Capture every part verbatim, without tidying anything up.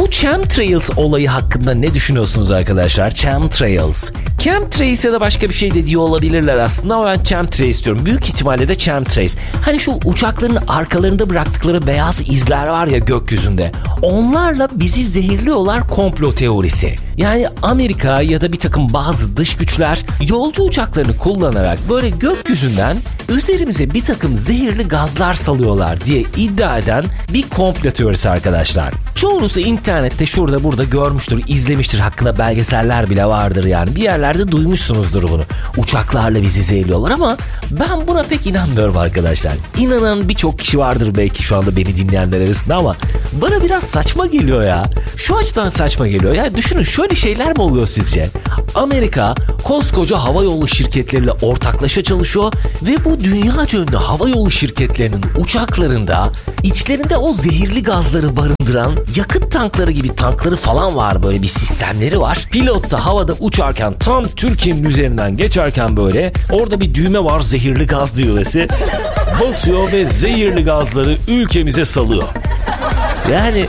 Bu chemtrails olayı hakkında ne düşünüyorsunuz arkadaşlar? Chemtrails. Chemtrails ya da başka bir şey de diyor olabilirler aslında ama ben chemtrails diyorum. Büyük ihtimalle de chemtrails. Hani şu uçakların arkalarında bıraktıkları beyaz izler var ya gökyüzünde. Onlarla bizi zehirliyorlar komplo teorisi. Yani Amerika ya da bir takım bazı dış güçler yolcu uçaklarını kullanarak böyle gökyüzünden üzerimize bir takım zehirli gazlar salıyorlar diye iddia eden bir komplo teorisi arkadaşlar. Çoğunuz da internette şurada burada görmüştür, izlemiştir, hakkında belgeseller bile vardır yani. Bir yerlerde duymuşsunuzdur bunu. Uçaklarla bizi zehirliyorlar ama ben buna pek inanmıyorum arkadaşlar. İnanan birçok kişi vardır belki şu anda beni dinleyenler arasında ama bana biraz saçma geliyor ya. Şu açıdan saçma geliyor. Yani düşünün, şöyle şeyler mi oluyor sizce? Amerika koskoca havayolu şirketleriyle ortaklaşa çalışıyor ve bu dünyaca ünlü havayolu şirketlerinin uçaklarında içlerinde o zehirli gazları barındıran yakıt tankları gibi tankları falan var, böyle bir sistemleri var. Pilot da havada uçarken tam Türkiye'nin üzerinden geçerken böyle orada bir düğme var, zehirli gaz düğmesi. Basıyor ve zehirli gazları ülkemize salıyor. Yani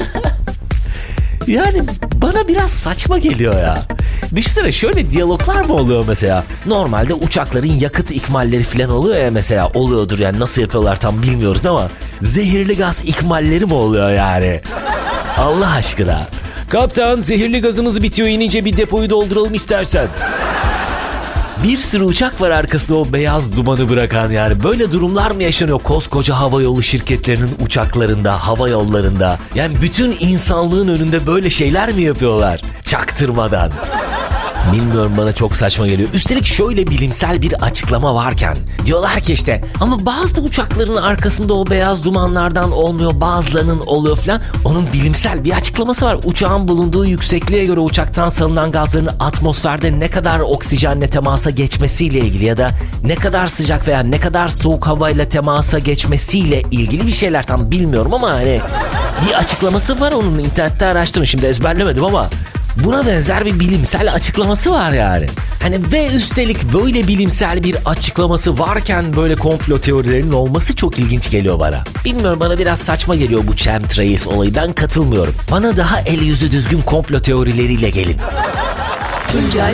yani bana biraz saçma geliyor ya. Düşünsene, şöyle diyaloglar mı oluyor mesela? Normalde uçakların yakıt ikmalleri falan oluyor ya mesela. Oluyordur yani, nasıl yapıyorlar tam bilmiyoruz ama zehirli gaz ikmalleri mi oluyor yani? Allah aşkına. Kaptan, zehirli gazımız bitiyor, inince bir depoyu dolduralım istersen. Bir sürü uçak var arkasında o beyaz dumanı bırakan yani. Böyle durumlar mı yaşanıyor koskoca havayolu şirketlerinin uçaklarında, hava yollarında? Yani bütün insanlığın önünde böyle şeyler mi yapıyorlar? Çaktırmadan. Bilmiyorum, bana çok saçma geliyor. Üstelik şöyle bilimsel bir açıklama varken diyorlar ki işte ama bazı uçakların arkasında o beyaz dumanlardan olmuyor, bazılarının oluyor falan. Onun bilimsel bir açıklaması var. Uçağın bulunduğu yüksekliğe göre uçaktan salınan gazların atmosferde ne kadar oksijenle temasa geçmesiyle ilgili ya da ne kadar sıcak veya ne kadar soğuk havayla temasa geçmesiyle ilgili bir şeyler, tam bilmiyorum ama hani bir açıklaması var onun, internette araştırın, şimdi ezberlemedim ama buna benzer bir bilimsel açıklaması var yani. Hani ve üstelik böyle bilimsel bir açıklaması varken böyle komplo teorilerinin olması çok ilginç geliyor bana. Bilmiyorum, bana biraz saçma geliyor bu chemtrails olayı. Ben katılmıyorum. Bana daha el yüzü düzgün komplo teorileriyle gelin.